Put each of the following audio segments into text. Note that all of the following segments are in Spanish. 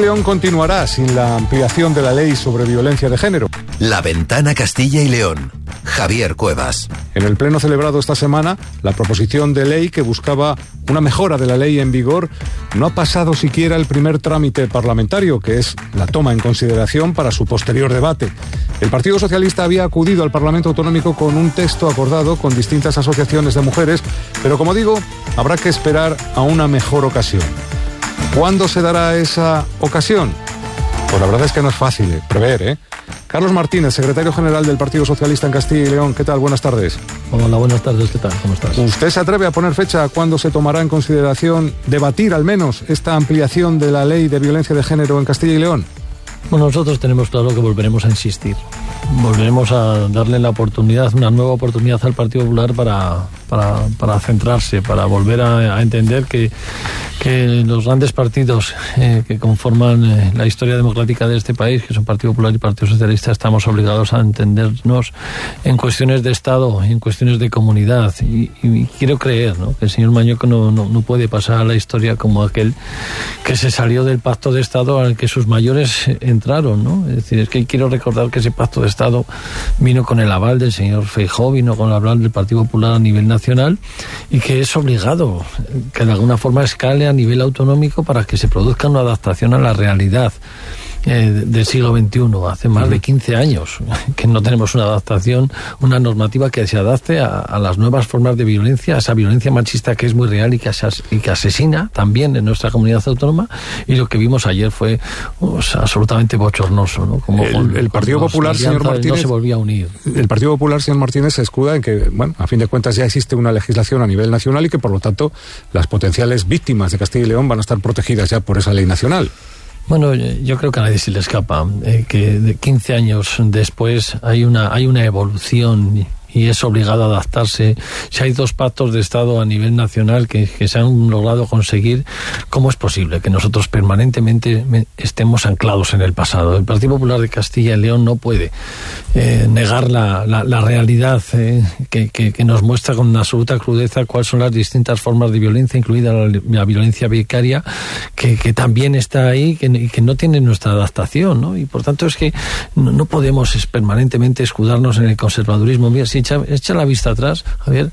León continuará sin la ampliación de la ley sobre violencia de género. La Ventana Castilla y León. Javier Cuevas. En el pleno celebrado esta semana, la proposición de ley que buscaba una mejora de la ley en vigor no ha pasado siquiera el primer trámite parlamentario, que es la toma en consideración para su posterior debate. El Partido Socialista había acudido al Parlamento Autonómico con un texto acordado con distintas asociaciones de mujeres, pero como digo, habrá que esperar a una mejor ocasión. ¿Cuándo se dará esa ocasión? Pues la verdad es que no es fácil prever, ¿eh? Carlos Martínez, secretario general del Partido Socialista en Castilla y León. ¿Qué tal? Buenas tardes. Hola, buenas tardes. ¿Qué tal? ¿Cómo estás? ¿Usted se atreve a poner fecha a cuándo se tomará en consideración, debatir al menos, esta ampliación de la ley de violencia de género en Castilla y León? Bueno, nosotros tenemos claro que volveremos a insistir. Volveremos a darle la oportunidad, una nueva oportunidad al Partido Popular para centrarse, para volver a entender que los grandes partidos que conforman la historia democrática de este país, que son Partido Popular y Partido Socialista, estamos obligados a entendernos en cuestiones de Estado, en cuestiones de comunidad. Y quiero creer, ¿no?, que el señor Mañueco no puede pasar a la historia como aquel que se salió del pacto de Estado al que sus mayores entraron, ¿no? Es decir, es que quiero recordar que ese pacto de Estado vino con el aval del señor Feijóo, vino con el aval del Partido Popular a nivel nacional, y que es obligado que de alguna forma escale a nivel autonómico para que se produzca una adaptación a la realidad del siglo XXI. Hace más de 15 años que no tenemos una adaptación, una normativa que se adapte a las nuevas formas de violencia, a esa violencia machista que es muy real y que asesina también en nuestra comunidad autónoma. Y lo que vimos ayer fue absolutamente bochornoso, ¿no? Como el Partido Popular, señor Martínez, no se volvía a unir. El Partido Popular, señor Martínez, se escuda en que, bueno, a fin de cuentas ya existe una legislación a nivel nacional y que, por lo tanto, las potenciales víctimas de Castilla y León van a estar protegidas ya por esa ley nacional. Bueno, yo creo que a nadie se le escapa que de 15 años después hay una evolución y es obligado a adaptarse. Si hay dos pactos de Estado a nivel nacional que se han logrado conseguir, ¿cómo es posible que nosotros permanentemente estemos anclados en el pasado? El Partido Popular de Castilla y León no puede negar la realidad que nos muestra con absoluta crudeza cuáles son las distintas formas de violencia, incluida la violencia vicaria, que también está ahí y que no tiene nuestra adaptación, ¿no? Y por tanto es que no podemos permanentemente escudarnos en el conservadurismo. Mira, si echa la vista atrás, Javier,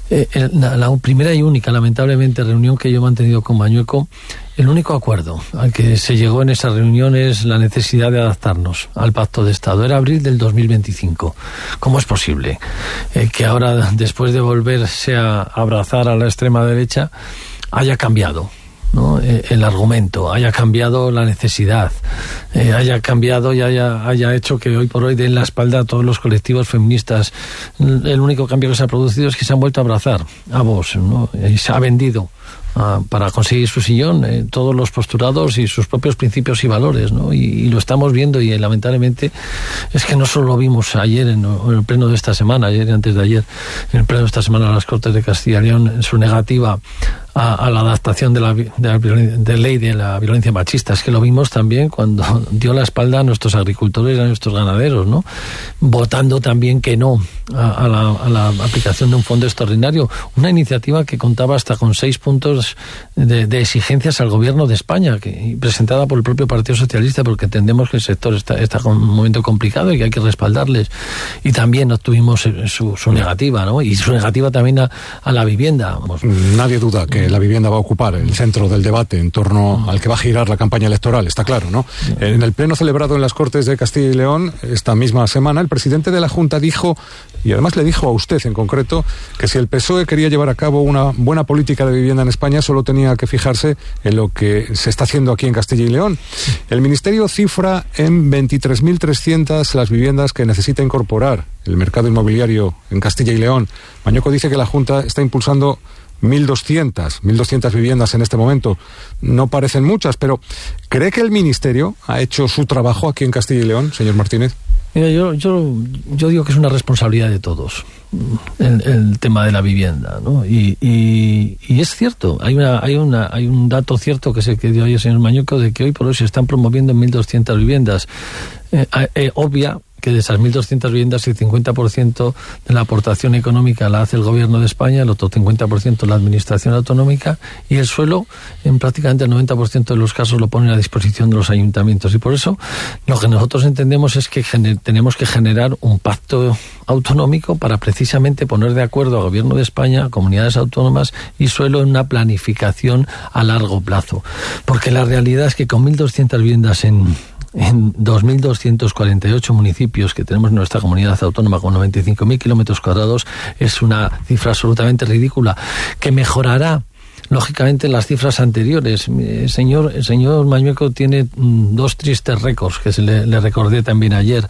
la primera y única, lamentablemente, reunión que yo he mantenido con Mañueco, el único acuerdo al que se llegó en esa reunión es la necesidad de adaptarnos al Pacto de Estado. Era abril del 2025. ¿Cómo es posible que ahora, después de volverse a abrazar a la extrema derecha, haya cambiado, ¿no?, el argumento, haya cambiado la necesidad, haya cambiado y haya hecho que hoy por hoy den la espalda a todos los colectivos feministas? El único cambio que se ha producido es que se han vuelto a abrazar a Vox, ¿no? Y se ha vendido para conseguir su sillón todos los postulados y sus propios principios y valores, ¿no? Y lo estamos viendo, y lamentablemente es que no solo lo vimos ayer en el pleno de esta semana, ayer y antes de ayer, en el pleno de esta semana, las Cortes de Castilla y León, en su negativa a la adaptación de la ley de la violencia machista. Es que lo vimos también cuando dio la espalda a nuestros agricultores y a nuestros ganaderos, ¿no?, votando también que no a la aplicación de un fondo extraordinario, una iniciativa que contaba hasta con 6 puntos de exigencias al gobierno de España, presentada por el propio Partido Socialista, porque entendemos que el sector está en un momento complicado y que hay que respaldarles. Y también obtuvimos su negativa, ¿no?, y su negativa también a la vivienda. Nadie duda que la vivienda va a ocupar el centro del debate en torno al que va a girar la campaña electoral, está claro, ¿no? En el pleno celebrado en las Cortes de Castilla y León esta misma semana, el presidente de la Junta dijo, y además le dijo a usted en concreto, que si el PSOE quería llevar a cabo una buena política de vivienda en España, solo tenía que fijarse en lo que se está haciendo aquí en Castilla y León. El Ministerio cifra en 23.300 las viviendas que necesita incorporar el mercado inmobiliario en Castilla y León. Mañueco dice que la Junta está impulsando 1.200 viviendas en este momento. No parecen muchas, pero ¿cree que el Ministerio ha hecho su trabajo aquí en Castilla y León, señor Martínez? Mira, yo digo que es una responsabilidad de todos el tema de la vivienda, ¿no? Y es cierto, hay un dato cierto que se dio ayer el señor Mañueco, de que hoy por hoy se están promoviendo 1.200 viviendas. Obvia que de esas 1.200 viviendas el 50% de la aportación económica la hace el Gobierno de España, el otro 50% la Administración autonómica, y el suelo en prácticamente el 90% de los casos lo ponen a disposición de los ayuntamientos. Y por eso lo que nosotros entendemos es que tenemos que generar un pacto autonómico para precisamente poner de acuerdo al Gobierno de España, a comunidades autónomas y suelo en una planificación a largo plazo. Porque la realidad es que con 1.200 viviendas en 2.248 municipios que tenemos en nuestra comunidad autónoma con 95.000 kilómetros cuadrados es una cifra absolutamente ridícula, que mejorará lógicamente las cifras anteriores. El señor Mañueco tiene dos tristes récords que le recordé también ayer.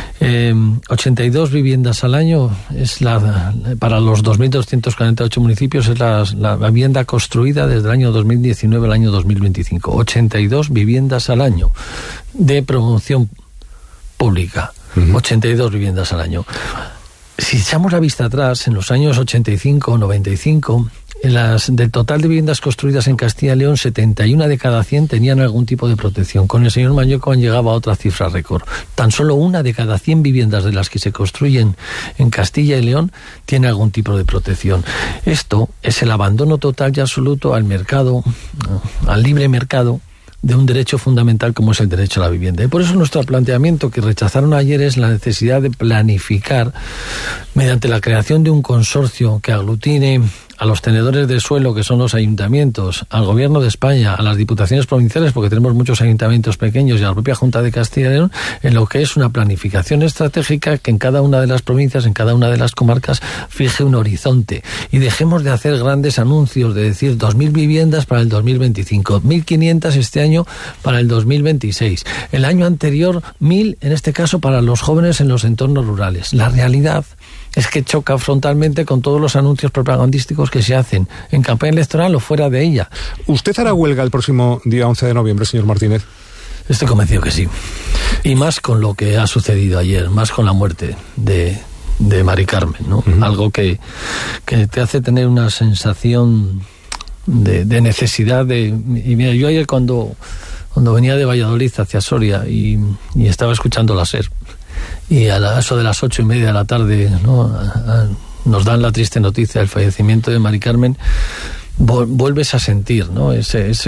82 viviendas al año es para los 2.248 municipios es la vivienda construida desde el año 2019 al año 2025. 82 viviendas al año de promoción pública. 82 viviendas al año. Si echamos la vista atrás, en los años 85 o 95, del total de viviendas construidas en Castilla y León, 71 de cada 100 tenían algún tipo de protección. Con el señor Mañueco han llegado a otra cifra récord. Tan solo 1 de cada 100 viviendas de las que se construyen en Castilla y León tiene algún tipo de protección. Esto es el abandono total y absoluto al mercado, al libre mercado, de un derecho fundamental como es el derecho a la vivienda. Y por eso nuestro planteamiento que rechazaron ayer es la necesidad de planificar mediante la creación de un consorcio que aglutine a los tenedores de suelo, que son los ayuntamientos, al Gobierno de España, a las diputaciones provinciales, porque tenemos muchos ayuntamientos pequeños, y a la propia Junta de Castilla y León, en lo que es una planificación estratégica que en cada una de las provincias, en cada una de las comarcas, fije un horizonte. Y dejemos de hacer grandes anuncios, de decir 2.000 viviendas para el 2025, 1.500 este año para el 2026, el año anterior 1.000, en este caso para los jóvenes en los entornos rurales. La realidad es que choca frontalmente con todos los anuncios propagandísticos que se hacen en campaña electoral o fuera de ella. ¿Usted hará huelga el próximo día 11 de noviembre, señor Martínez? Estoy convencido que sí. Y más con lo que ha sucedido ayer, más con la muerte de Mari Carmen, ¿no? Algo que te hace tener una sensación de necesidad de... Y mira, yo ayer cuando venía de Valladolid hacia Soria y estaba escuchando la SER, y a eso de las 8:30 de la tarde, ¿no?, nos dan la triste noticia del fallecimiento de Mari Carmen, vuelves a sentir, ¿no?, esos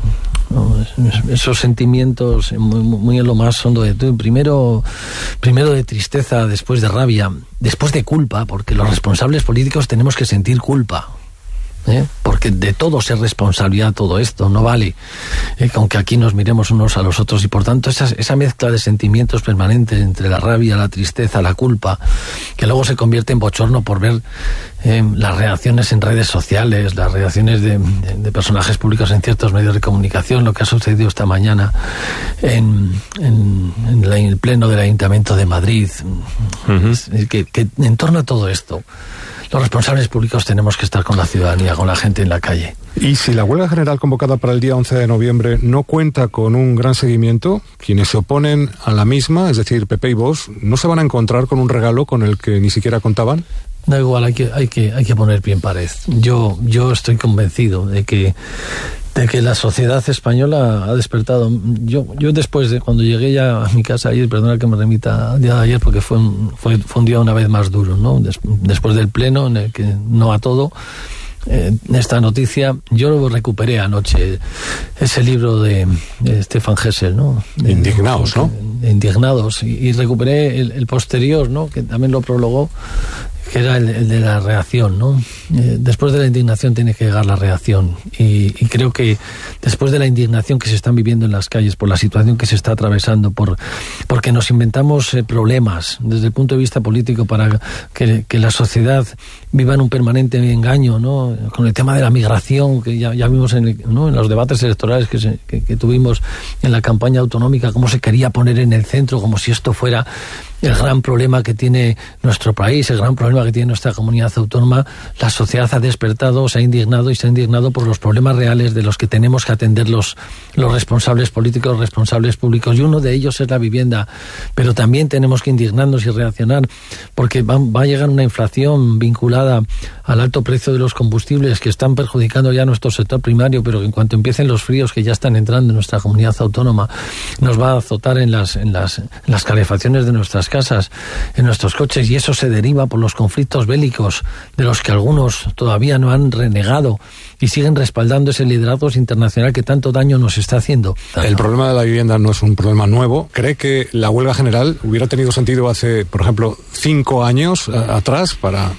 sentimientos muy en lo más hondo de tú. Primero de tristeza, después de rabia, después de culpa, porque los responsables políticos tenemos que sentir culpa. Porque de todos es responsabilidad todo esto, no vale aunque aquí nos miremos unos a los otros, y por tanto esa mezcla de sentimientos permanentes entre la rabia, la tristeza, la culpa, que luego se convierte en bochorno por ver las reacciones en redes sociales, las reacciones de personajes públicos en ciertos medios de comunicación, lo que ha sucedido esta mañana en el pleno del Ayuntamiento de Madrid, que en torno a todo esto los responsables públicos tenemos que estar con la ciudadanía, con la gente en la calle. Y si la huelga general convocada para el día 11 de noviembre no cuenta con un gran seguimiento, quienes se oponen a la misma, es decir, PP y Vox, ¿no se van a encontrar con un regalo con el que ni siquiera contaban? Da igual, hay que poner pie en pared. Yo estoy convencido de que la sociedad española ha despertado. Yo después de cuando llegué ya a mi casa ayer, perdona que me remita al día de ayer porque fue un día una vez más duro, ¿no? Después del pleno en el que no a todo, esta noticia, yo recuperé anoche ese libro de Stefan Hessel, ¿no? Indignados, ¿no? Indignados, y recuperé el posterior, ¿no?, que también lo prologó, que era el de la reacción, ¿no? Después de la indignación tiene que llegar la reacción, y creo que después de la indignación que se están viviendo en las calles por la situación que se está atravesando, porque nos inventamos problemas desde el punto de vista político para que la sociedad viva en un permanente engaño, ¿no?, con el tema de la migración, que ya vimos en los debates electorales que tuvimos en la campaña autonómica, cómo se quería poner en el centro, como si esto fuera el gran problema que tiene nuestro país, el gran problema que tiene nuestra comunidad autónoma. La sociedad ha despertado, se ha indignado por los problemas reales de los que tenemos que atender los responsables políticos, los responsables públicos, y uno de ellos es la vivienda. Pero también tenemos que indignarnos y reaccionar, porque va a llegar una inflación vinculada al alto precio de los combustibles que están perjudicando ya nuestro sector primario, pero que en cuanto empiecen los fríos que ya están entrando en nuestra comunidad autónoma, nos va a azotar en las calefacciones de nuestras casas, en nuestros coches, y eso se deriva por los conflictos bélicos de los que algunos todavía no han renegado y siguen respaldando ese liderazgo internacional que tanto daño nos está haciendo. El problema de la vivienda no es un problema nuevo. ¿Cree que la huelga general hubiera tenido sentido hace, por ejemplo, 5 años atrás para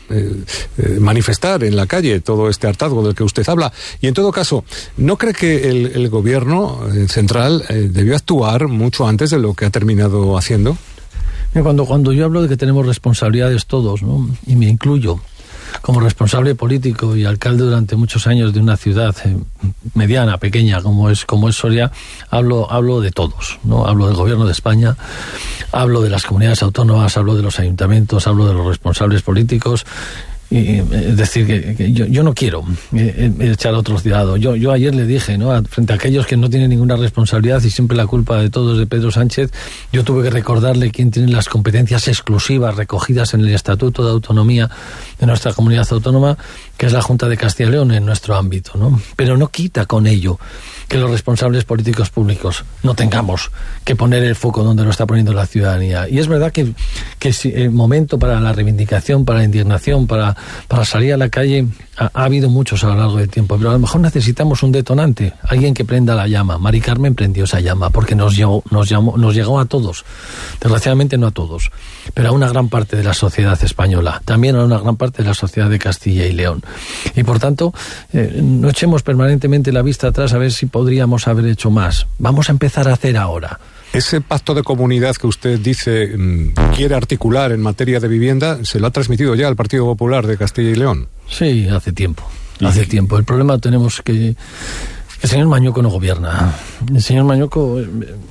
manifestar en la calle todo este hartazgo del que usted habla? Y en todo caso, ¿no cree que el gobierno central debió actuar mucho antes de lo que ha terminado haciendo? Cuando yo hablo de que tenemos responsabilidades todos, ¿no?, y me incluyo como responsable político y alcalde durante muchos años de una ciudad mediana, pequeña, como es Soria, hablo de todos, ¿no? Hablo del gobierno de España, hablo de las comunidades autónomas, hablo de los ayuntamientos, hablo de los responsables políticos. Y, es decir, que yo no quiero echar a otro ciudadano. Yo ayer le dije, ¿no?, frente a aquellos que no tienen ninguna responsabilidad y siempre la culpa de todos de Pedro Sánchez, yo tuve que recordarle quién tiene las competencias exclusivas recogidas en el Estatuto de Autonomía de nuestra comunidad autónoma, que es la Junta de Castilla y León en nuestro ámbito, ¿no? Pero no quita con ello que los responsables políticos públicos no tengamos que poner el foco donde lo está poniendo la ciudadanía. Y es verdad que el momento para la reivindicación, para la indignación, para salir a la calle, ha habido muchos a lo largo del tiempo, pero a lo mejor necesitamos un detonante, alguien que prenda la llama. Mari Carmen prendió esa llama porque nos llegó a todos, desgraciadamente no a todos, pero a una gran parte de la sociedad española, también a una gran parte de la sociedad de Castilla y León. Y por tanto, no echemos permanentemente la vista atrás a ver si podríamos haber hecho más. Vamos a empezar a hacer ahora. Ese pacto de comunidad que usted dice quiere articular en materia de vivienda, ¿se lo ha transmitido ya al Partido Popular de Castilla y León? Sí, hace tiempo. El problema tenemos que el señor Mañueco no gobierna. El señor Mañueco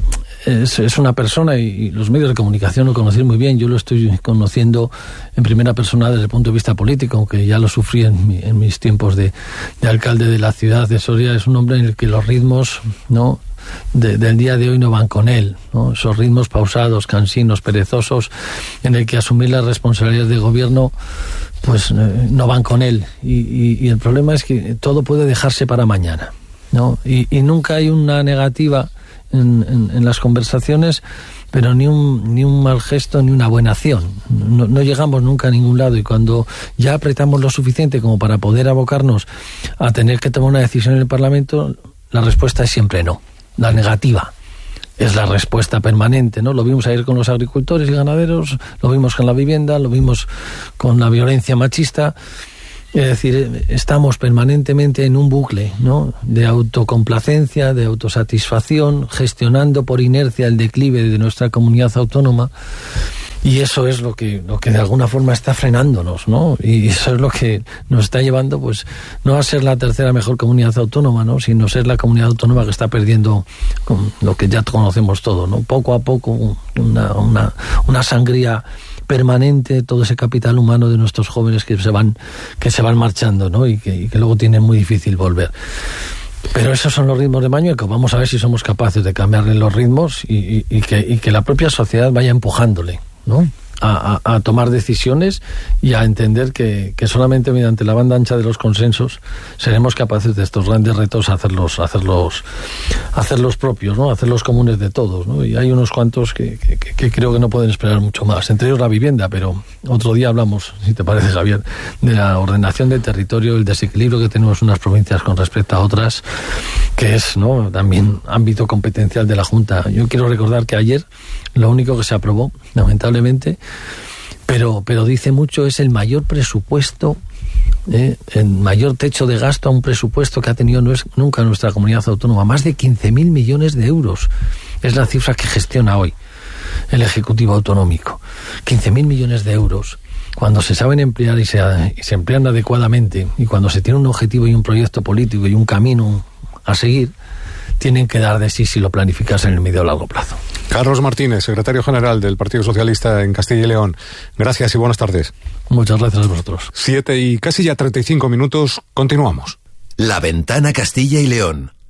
es una persona, y los medios de comunicación lo conocen muy bien. Yo lo estoy conociendo en primera persona desde el punto de vista político, aunque ya lo sufrí en mis tiempos de alcalde de la ciudad de Soria. Es un hombre en el que los ritmos, ¿no?, del día de hoy no van con él, ¿no? Esos ritmos pausados, cansinos, perezosos, en el que asumir las responsabilidades de gobierno pues no van con él, y el problema es que todo puede dejarse para mañana, ¿no? Y nunca hay una negativa en las conversaciones, pero ni un mal gesto ni una buena acción. No llegamos nunca a ningún lado, y cuando ya apretamos lo suficiente como para poder abocarnos a tener que tomar una decisión en el Parlamento, la respuesta es siempre no. La negativa es la respuesta permanente, ¿no? Lo vimos ayer con los agricultores y ganaderos, lo vimos con la vivienda, lo vimos con la violencia machista. Es decir, estamos permanentemente en un bucle, ¿no?, de autocomplacencia, de autosatisfacción, gestionando por inercia el declive de nuestra comunidad autónoma. Y eso es lo que de alguna forma está frenándonos, ¿no? Y eso es lo que nos está llevando, pues, no a ser la tercera mejor comunidad autónoma, ¿no?, sino ser la comunidad autónoma que está perdiendo con lo que ya conocemos todo, ¿no? Poco a poco una sangría permanente, todo ese capital humano de nuestros jóvenes que se van marchando, ¿no? Y que luego tienen muy difícil volver. Pero esos son los ritmos de Mañueco. Vamos a ver si somos capaces de cambiarle los ritmos y que la propia sociedad vaya empujándole, ¿no?, a tomar decisiones y a entender que solamente mediante la banda ancha de los consensos seremos capaces de estos grandes retos hacerlos propios, ¿no?, hacerlos comunes de todos, ¿no? Y hay unos cuantos que creo que no pueden esperar mucho más, entre ellos la vivienda, pero otro día hablamos, si te parece, Javier, de la ordenación del territorio, el desequilibrio que tenemos en unas provincias con respecto a otras, que es, ¿no?, también ámbito competencial de la Junta. Yo quiero recordar que ayer lo único que se aprobó, lamentablemente, pero dice mucho, es el mayor presupuesto, el mayor techo de gasto a un presupuesto que ha tenido nunca nuestra comunidad autónoma. Más de 15.000 millones de euros es la cifra que gestiona hoy el Ejecutivo Autonómico. 15.000 millones de euros, cuando se saben emplear y se emplean adecuadamente, y cuando se tiene un objetivo y un proyecto político y un camino a seguir, tienen que dar de sí si lo planificas en el medio o largo plazo. Carlos Martínez, secretario general del Partido Socialista en Castilla y León. Gracias y buenas tardes. Muchas gracias a vosotros. 7 y casi ya 35 minutos, continuamos. La Ventana Castilla y León,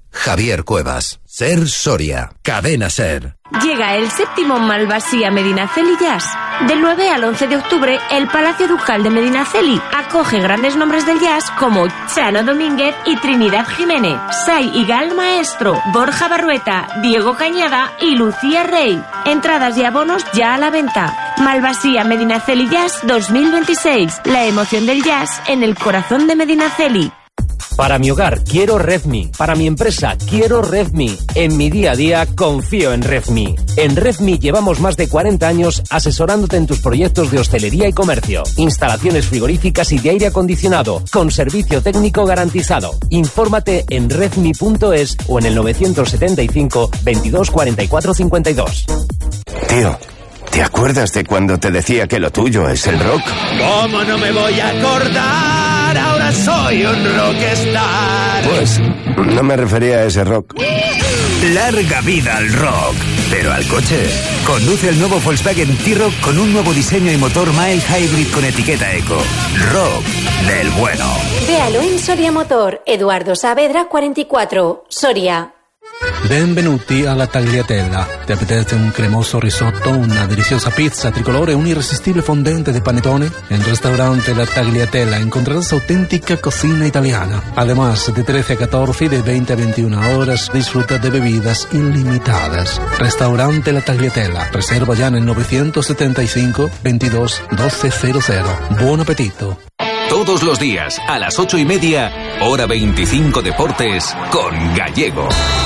Javier Cuevas. Ser Soria. Cadena Ser. Llega el 7º Malvasía Medinaceli Jazz. Del 9 al 11 de octubre, el Palacio Ducal de Medinaceli acoge grandes nombres del jazz como Chano Domínguez y Trinidad Jiménez, Sai y Gal Maestro, Borja Barrueta, Diego Cañada y Lucía Rey. Entradas y abonos ya a la venta. Malvasía Medinaceli Jazz 2026. La emoción del jazz en el corazón de Medinaceli. Para mi hogar, quiero RevMe. Para mi empresa, quiero RevMe. En mi día a día, confío en RevMe. En RevMe llevamos más de 40 años asesorándote en tus proyectos de hostelería y comercio. Instalaciones frigoríficas y de aire acondicionado, con servicio técnico garantizado. Infórmate en revme.es o en el 975 22 44 52. Tío, ¿te acuerdas de cuando te decía que lo tuyo es el rock? ¿Cómo no me voy a acordar? Ahora soy un rockstar. Pues no me refería a ese rock. Larga vida al rock, pero al coche. Conduce el nuevo Volkswagen T-Roc con un nuevo diseño y motor mild hybrid con etiqueta eco. Rock del bueno. Véalo en Soria Motor. Eduardo Saavedra 44, Soria. Benvenuti alla Tagliatella. Ti apetece un cremoso risotto, una deliciosa pizza tricolore, un irresistible fondente de panetone? En restaurante La Tagliatella encontrarás auténtica cocina italiana. Además, de 13 a 14 y de 20 a 21 horas, disfruta de bebidas ilimitadas. Restaurante La Tagliatella. Reserva ya en el 975 22 1200. Buon appetito. Todos los días, a las 8:30, hora 25 Deportes, con Gallego.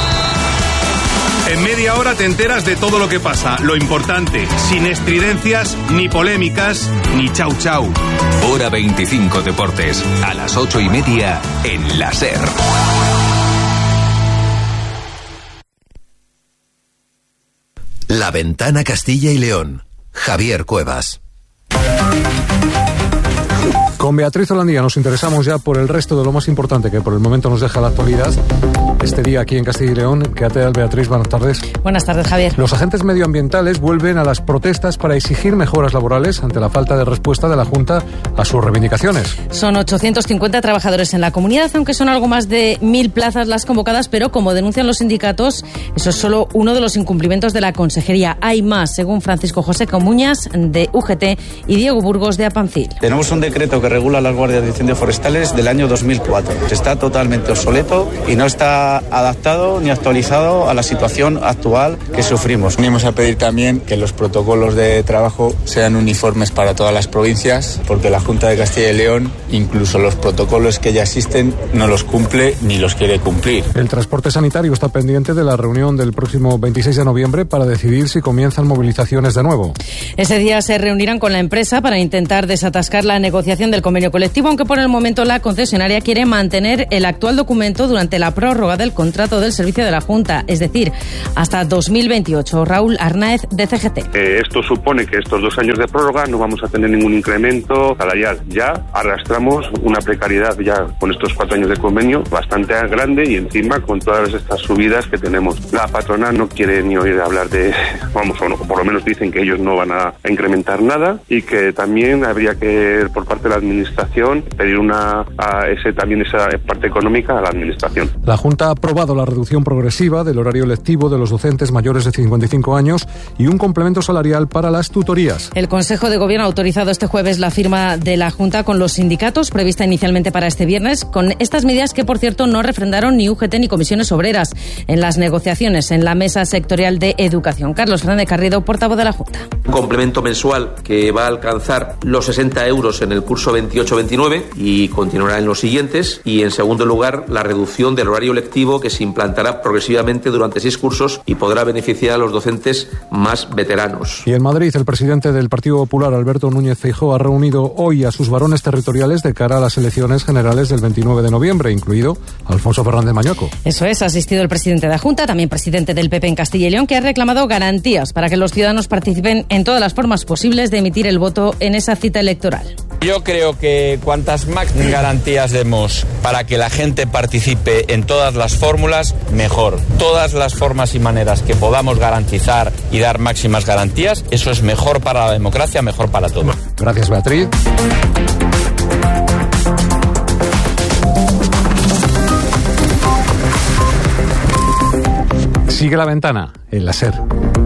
En media hora te enteras de todo lo que pasa, lo importante, sin estridencias, ni polémicas, ni chau chau. Hora 25 Deportes, a las 8:30, en la SER. La Ventana Castilla y León. Javier Cuevas. Con Beatriz Holandía nos interesamos ya por el resto de lo más importante que por el momento nos deja la actualidad. Este día aquí en Castilla y León. ¿Qué tal, Beatriz? Buenas tardes. Buenas tardes, Javier. Los agentes medioambientales vuelven a las protestas para exigir mejoras laborales ante la falta de respuesta de la Junta a sus reivindicaciones. Son 850 trabajadores en la comunidad, aunque son algo más de 1000 plazas las convocadas, pero como denuncian los sindicatos, eso es solo uno de los incumplimientos de la Consejería. Hay más, según Francisco José Comuñas, de UGT, y Diego Burgos, de Apancil. Tenemos un decreto que regula las guardias de incendios forestales del año 2004. Está totalmente obsoleto y no está adaptado ni actualizado a la situación actual que sufrimos. Venimos a pedir también que los protocolos de trabajo sean uniformes para todas las provincias, porque la Junta de Castilla y León, incluso los protocolos que ya existen, no los cumple ni los quiere cumplir. El transporte sanitario está pendiente de la reunión del próximo 26 de noviembre para decidir si comienzan movilizaciones de nuevo. Ese día se reunirán con la empresa para intentar desatascar la negociación del convenio colectivo, aunque por el momento la concesionaria quiere mantener el actual documento durante la prórroga del contrato del servicio de la Junta, es decir, hasta 2028. Raúl Arnáez, de CGT. Esto supone que estos 2 años de prórroga no vamos a tener ningún incremento salarial. Ya arrastramos una precariedad ya con estos 4 años de convenio bastante grande y encima con todas estas subidas que tenemos. La patronal no quiere ni oír hablar de, o por lo menos dicen que ellos no van a incrementar nada y que también habría que, por parte de la administración, pedir también esa parte económica a la administración. La Junta ha aprobado la reducción progresiva del horario lectivo de los docentes mayores de 55 años y un complemento salarial para las tutorías. El Consejo de Gobierno ha autorizado este jueves la firma de la Junta con los sindicatos, prevista inicialmente para este viernes, con estas medidas que, por cierto, no refrendaron ni UGT ni comisiones obreras en las negociaciones en la Mesa Sectorial de Educación. Carlos Fernández Garrido, portavoz de la Junta. Un complemento mensual que va a alcanzar los 60 euros en el curso 28-29 y continuará en los siguientes. Y, en segundo lugar, la reducción del horario lectivo que se implantará progresivamente durante 6 cursos y podrá beneficiar a los docentes más veteranos. Y en Madrid, el presidente del Partido Popular, Alberto Núñez Feijóo, ha reunido hoy a sus varones territoriales de cara a las elecciones generales del 29 de noviembre, incluido Alfonso Fernández Mañueco. Eso es, ha asistido el presidente de la Junta, también presidente del PP en Castilla y León, que ha reclamado garantías para que los ciudadanos participen en todas las formas posibles de emitir el voto en esa cita electoral. Yo creo que cuantas más garantías demos para que la gente participe en todas las fórmulas, mejor. Todas las formas y maneras que podamos garantizar y dar máximas garantías, eso es mejor para la democracia, mejor para todos. Gracias, Beatriz. Sigue la ventana en la SER.